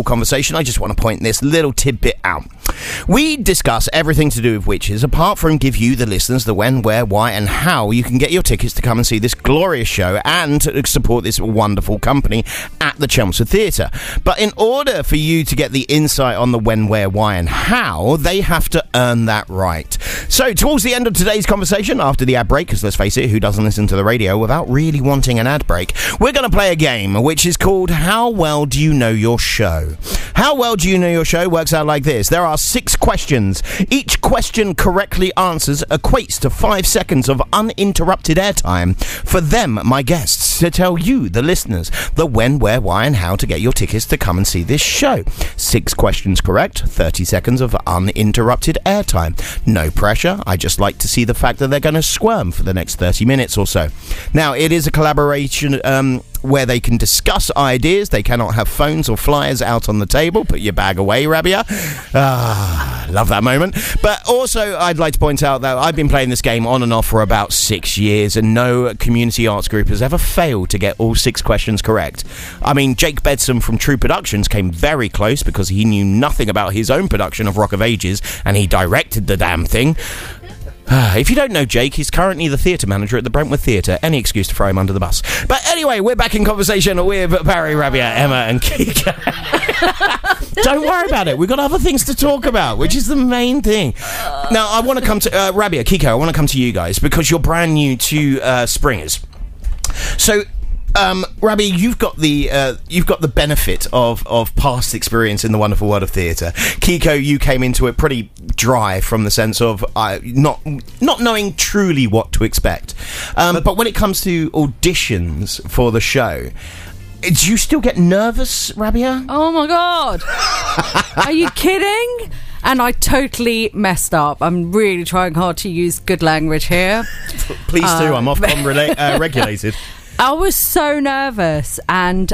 conversation, I just want to point this little tidbit out. We discuss everything to do with witches, apart from give you, the listeners, the when, where, why, and how you can get your tickets to come and see this glorious show and to support this wonderful company at the Chelmsford Theatre. But in order for you to get the insight on the when, where, why, and how, they have to earn that right. So, towards the end of today's conversation, after the ad break, because let's face it, who doesn't listen to the radio without really wanting an ad break, we're going to play a game which is called How Well Do You Know Your Show? How Well Do You Know Your Show works out like this. There are 6 questions. Each question correctly answers equates to 5 seconds of uninterrupted airtime for them, my guests, to tell you, the listeners, the when, where, why, and how to get your tickets to come and see this show. 6 questions correct, 30 seconds of uninterrupted airtime. No pressure. I just like to see the fact that they're going to squirm for the next 30 minutes or so. Now, it is a collaboration where they can discuss ideas. They cannot have phones or flyers out on the table. Put your bag away, Rabia. Love that moment. But also, I'd like to point out that I've been playing this game on and off for about 6 years, and no community arts group has ever failed to get all 6 questions correct. I mean, Jake Bedson from True Productions came very close because he knew nothing about his own production of Rock of Ages, and he directed the damn thing. If you don't know Jake, he's currently the theatre manager at the Brentwood Theatre. Any excuse to throw him under the bus. But anyway, we're back in conversation with Barry, Rabia, Emma and Kiko. Don't worry about it. We've got other things to talk about, which is the main thing. Now, I want to come to Rabia, Kiko, I want to come to you guys because you're brand new to Springers. So, Rabbi, you've got the benefit of past experience in the wonderful world of theatre. Kiko, you came into it pretty dry from the sense of not knowing truly what to expect. But when it comes to auditions for the show, do you still get nervous, Rabia? Oh my God! Are you kidding? And I totally messed up. I'm really trying hard to use good language here. Please do. I'm Ofcom regulated. I was so nervous, and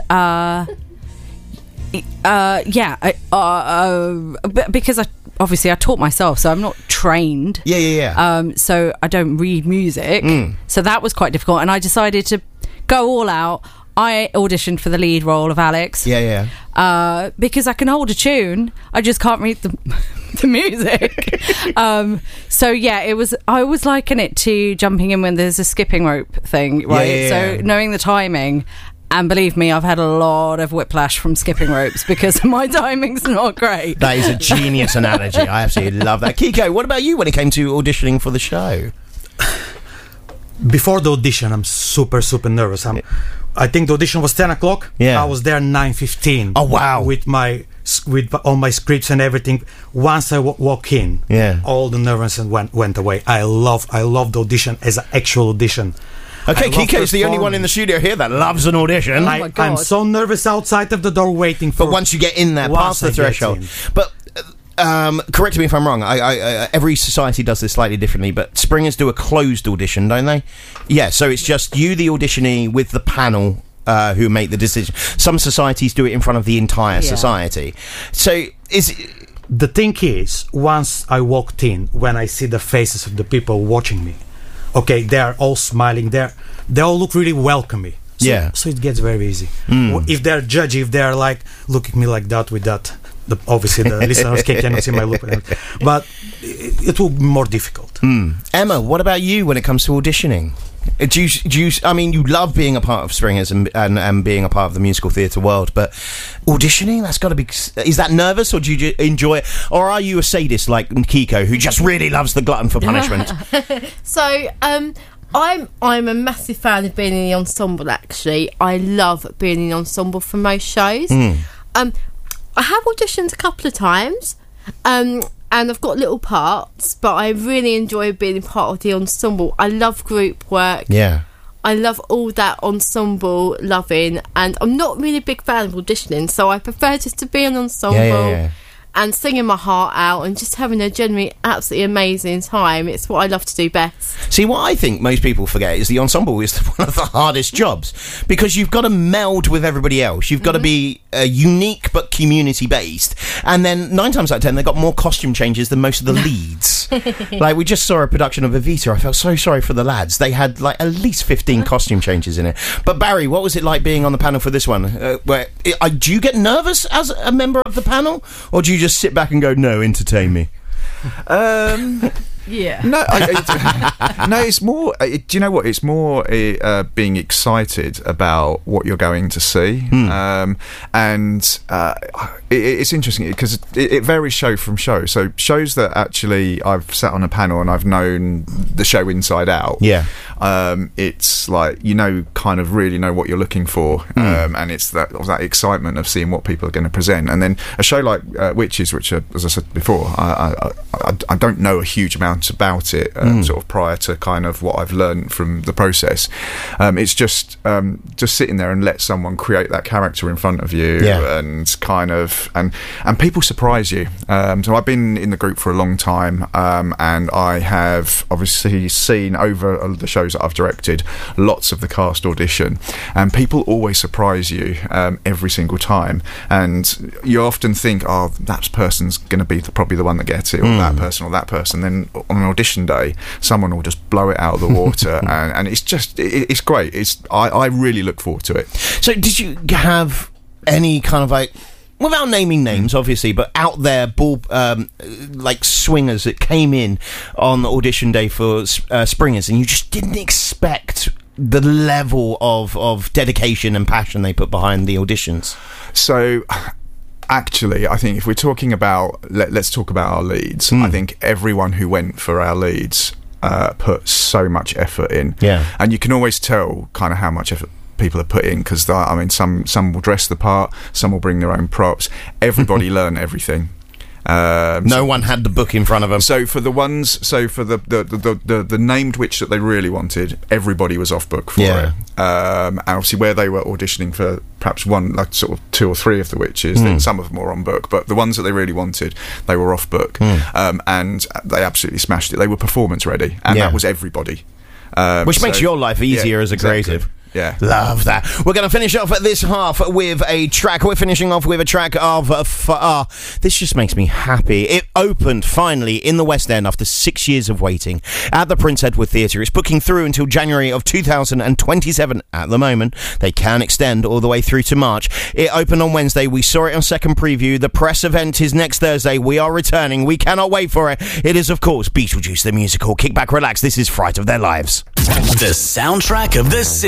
because I taught myself, so I'm not trained. Yeah. So I don't read music, so that was quite difficult. And I decided to go all out. I auditioned for the lead role of Alex. Yeah. Because I can hold a tune, I just can't read the music. So yeah, I was liken it to jumping in when there's a skipping rope thing, right? Yeah. So knowing the timing, and believe me, I've had a lot of whiplash from skipping ropes because my timing's not great. That is a genius analogy. I absolutely love that. Kiko, what about you when it came to auditioning for the show? Before the audition, I'm super nervous. I think the audition was 10 o'clock. Yeah. I was there 9:15. Oh, wow. With all my scripts and everything. Once I walk in, all the nervousness went away. I love the audition as an actual audition. Okay, Kiko's the only one in the studio here that loves an audition. Oh my God. I'm so nervous outside of the door waiting for... But once you get in there, past the threshold. But... correct me if I'm wrong. I every society does this slightly differently, but Springers do a closed audition, don't they? Yeah, so it's just you, the auditionee, with the panel who make the decision. Some societies do it in front of the entire society. So the thing is, once I walked in, when I see the faces of the people watching me, okay, they are all smiling. They all look really welcoming. So it gets very easy. If they're judgy, if they're like look at me like that with that. Obviously the listeners cannot see my look, but it will be more difficult. Emma, what about you when it comes to auditioning? Do you I mean, you love being a part of Springers and being a part of the musical theatre world, but auditioning, that's got to be... Is that nervous, or do you enjoy it? Or are you a sadist like Kiko, who just really loves the glutton for punishment? So, I'm a massive fan of being in the ensemble, actually. I love being in the ensemble for most shows. I have auditioned a couple of times, and I've got little parts, but I really enjoy being part of the ensemble. I love group work. Yeah. I love all that ensemble loving, and I'm not really a big fan of auditioning, so I prefer just to be an ensemble. and singing my heart out and just having a genuinely absolutely amazing time. It's what I love to do best. See, what I think most people forget is the ensemble is one of the hardest jobs, because you've got to meld with everybody else. You've got to be unique but community based, and then 9 times out of 10 they've got more costume changes than most of the leads. Like, we just saw a production of Evita. I felt so sorry for the lads. They had like at least 15 costume changes in it. But Barry, what was it like being on the panel for this one? Do you get nervous as a member of the panel, or do you just sit back and go, no, entertain me? Yeah. No, no. It's more. Do you know what? It's more being excited about what you're going to see, and it's interesting because it varies show from show. So shows that actually I've sat on a panel and I've known the show inside out. Yeah. It's like, kind of really know what you're looking for, and it's that excitement of seeing what people are going to present. And then a show like Witches, which, as I said before, I don't know a huge amount about it, sort of prior to kind of what I've learned from the process. It's just sitting there and let someone create that character in front of you, and kind of and people surprise you. So I've been in the group for a long time, and I have obviously seen over the shows that I've directed lots of the cast audition, and people always surprise you every single time, and you often think, oh, that person's going to be probably the one that gets it, or that person or that person. Then on an audition day, someone will just blow it out of the water, and it's just it's great. I really look forward to it. So did you have any kind of, like, without naming names obviously, but out there like swingers that came in on audition day for Springers, and you just didn't expect the level of dedication and passion they put behind the auditions? So actually, I think if we're talking about, let's talk about our leads. I think everyone who went for our leads put so much effort in, and you can always tell kind of how much effort people are put in, because some will dress the part, some will bring their own props. Everybody learned everything. No one had the book in front of them. So for the the named witch that they really wanted, everybody was off book for it. And obviously where they were auditioning for perhaps one, like sort of 2 or 3 of the witches, then some of them were on book, but the ones that they really wanted, they were off book, and they absolutely smashed it. They were performance ready, and that was everybody. Which makes your life easier as a creative. Yeah. Love that. We're going to finish off this half with a track. We're finishing off with a track of this just makes me happy. It opened finally in the West End after 6 years of waiting at the Prince Edward Theatre. It's booking through until January of 2027 at the moment. They can extend all the way through to March. It opened on Wednesday. We saw it on second preview. The press event is next Thursday. We are returning. We cannot wait for it. It is, of course, Beetlejuice the musical. Kick back, relax. This is Fright of Their Lives. The soundtrack of this